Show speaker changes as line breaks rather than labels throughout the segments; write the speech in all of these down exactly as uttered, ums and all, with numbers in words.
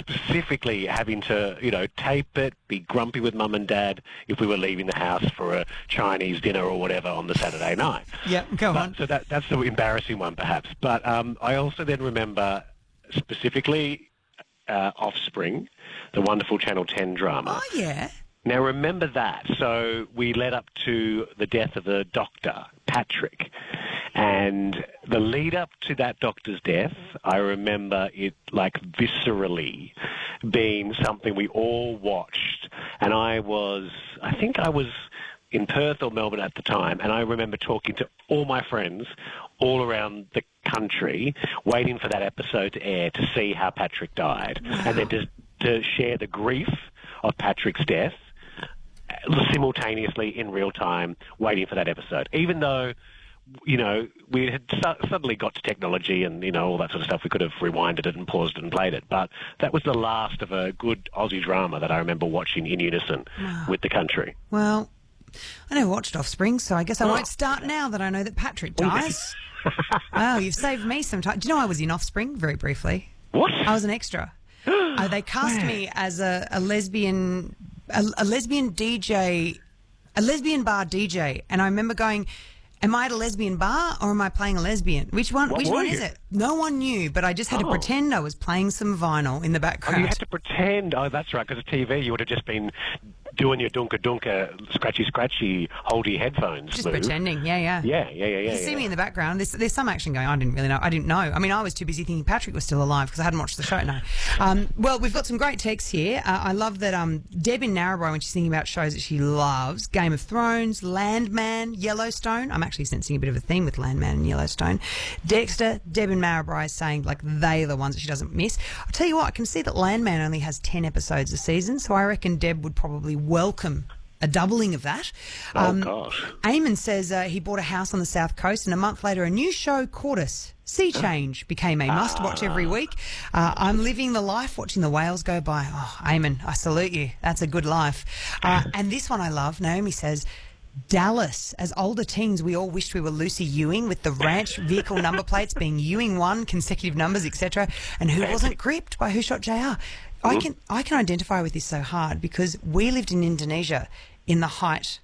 specifically having to, you know, tape it, be grumpy with mum and dad if we were leaving the house for a Chinese dinner or whatever on the Saturday night.
Yeah, go
but,
on.
So that, that's the embarrassing one, perhaps. But um, I also then remember specifically uh, Offspring, the wonderful Channel ten drama.
Oh, yeah.
Now, remember that. So we led up to the death of the doctor, Patrick. And the lead up to that doctor's death, I remember it like viscerally being something we all watched. And I was, I think I was in Perth or Melbourne at the time, and I remember talking to all my friends all around the country, waiting for that episode to air to see how Patrick died.
Wow.
And then to, to share the grief of Patrick's death simultaneously in real time, waiting for that episode. Even though, you know, we had su- suddenly got to technology and, you know, all that sort of stuff, we could have rewinded it and paused it and played it. But that was the last of a good Aussie drama that I remember watching in unison
Wow.
with the country.
Well, I never watched Offspring, so I guess I
Oh.
won't start now that I know that Patrick dies. Oh, you've saved me some time. Do you know I was in Offspring, very briefly?
What?
I was an extra. Uh, they cast
Where?
me as a, a lesbian, a, a lesbian D J, a lesbian bar D J, and I remember going, "Am I at a lesbian bar or am I playing a lesbian? Which one?
What
which
were
one
you?
is it?" No one knew, but I just had to
Oh.
pretend I was playing some vinyl in the
Oh,
background.
you had to pretend. Oh, that's right, because of T V, you would have just been doing your dunka-dunka, scratchy-scratchy, holdy headphones
Just
move.
pretending, yeah, yeah.
Yeah, yeah, yeah, yeah.
You
yeah.
see me in the background. There's, there's some action going on. I didn't really know. I didn't know. I mean, I was too busy thinking Patrick was still alive because I hadn't watched the show. No. Um, well, we've got some great texts here. Uh, I love that um, Deb in Narrabri, when she's thinking about shows that she loves, Game of Thrones, Landman, Yellowstone. I'm actually sensing a bit of a theme with Landman and Yellowstone. Dexter, Deb in Narrabri is saying like they are the ones that she doesn't miss. I'll tell you what, I can see that Landman only has ten episodes a season, so I reckon Deb would probably welcome a doubling of that.
Oh, gosh.
Eamon says uh, he bought a house on the south coast, and a month later, a new show caught us. Sea Change became a must-watch every week. Uh, I'm living the life, watching the whales go by. Oh, Eamon, I salute you. That's a good life. Uh, and this one I love. Naomi says, Dallas. As older teens, we all wished we were Lucy Ewing, with the ranch vehicle number plates being Ewing one, consecutive numbers, et cetera. And who wasn't gripped by Who Shot J R? I can I can identify with this so hard because we lived in Indonesia in the height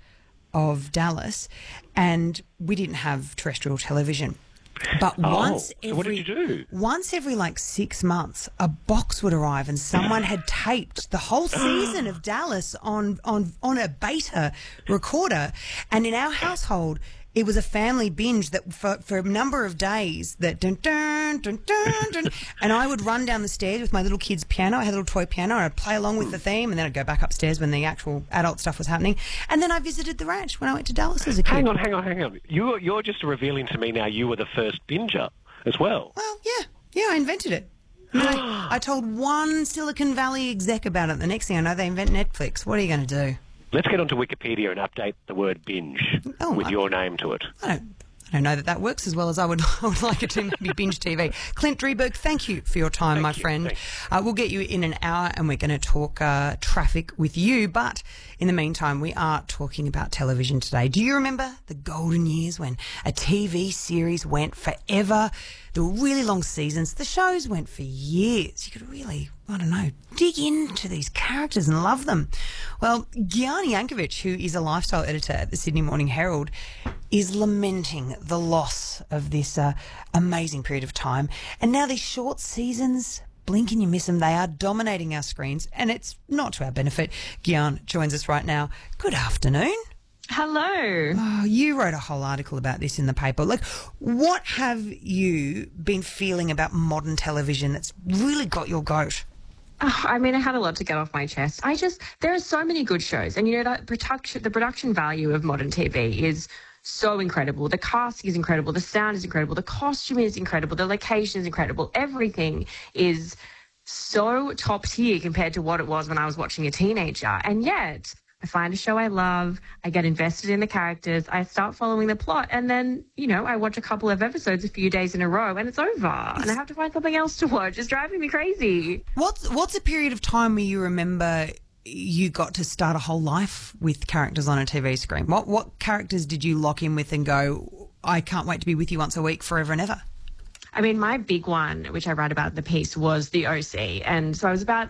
of Dallas, and we didn't have terrestrial television. But
Oh,
once
so
every
what did you do?
once every like six months, a box would arrive and someone had taped the whole season of Dallas on on on a beta recorder. And in our household, it was a family binge that for, for a number of days that dun, dun, dun, dun, dun, and I would run down the stairs with my little kid's piano. I had a little toy piano, and I'd play along with the theme, and then I'd go back upstairs when the actual adult stuff was happening. And then I visited the ranch when I went to Dallas as a kid.
Hang on, hang on, hang on. You're, you're just revealing to me now you were the first binger as well.
Well, yeah, yeah, I invented it. I, mean, I, I told one Silicon Valley exec about it. The next thing I know, they invent Netflix. What are you going to do?
Let's get onto Wikipedia and update the word binge
Oh,
with
I-
your name to it.
I don't, I don't know that that works as well as I would, I would like it to, maybe binge T V. Clint Dreberg, thank you for your time,
Thank
my
you,
friend.
thank
Uh, we'll get you in an hour and we're going to talk uh, traffic with you. But in the meantime, we are talking about television today. Do you remember the golden years when a T V series went forever? There were really long seasons. The shows went for years. You could really, I don't know, dig into these characters and love them. Well, Gianni Yankovic, who is a lifestyle editor at the Sydney Morning Herald, is lamenting the loss of this uh, amazing period of time. And now these short seasons, blink and you miss them, they are dominating our screens, and it's not to our benefit. Gian joins us right now. Good afternoon.
Hello.
Oh, you wrote a whole article about this in the paper. Like, what have you been feeling about modern television that's really got your goat?
Oh, I mean, I had a lot to get off my chest. I just, there are so many good shows. And, you know, that production, the production value of modern T V is so incredible. The casting is incredible. The sound is incredible. The costume is incredible. The location is incredible. Everything is so top tier compared to what it was when I was watching a teenager. And yet I find a show I love, I get invested in the characters, I start following the plot, and then, you know, I watch a couple of episodes a few days in a row and it's over. And I have to find something else to watch. It's driving me crazy.
What's what's a period of time where you remember you got to start a whole life with characters on a T V screen? What what characters did you lock in with and go, I can't wait to be with you once a week forever and ever?
I mean, my big one, which I write about in the piece, was the O C. And so I was about